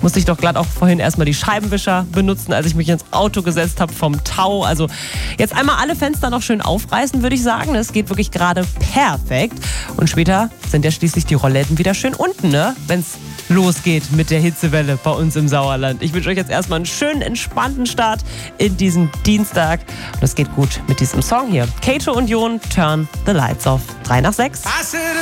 musste ich doch glatt auch vorhin erstmal die Scheibenwischer benutzen, als ich mich ins Auto gesetzt habe vom Tau. Also jetzt einmal alle Fenster noch schön aufreißen, würde ich sagen. Es geht wirklich gerade perfekt. Und später sind ja schließlich die Rollläden wieder schön unten, ne? Wenn es losgeht mit der Hitzewelle bei uns im Sauerland. Ich wünsche euch jetzt erstmal einen schönen, entspannten Start in diesen Dienstag. Und es geht gut mit diesem Song hier. Kato und Jon, Turn the Lights Off. 3 nach 6.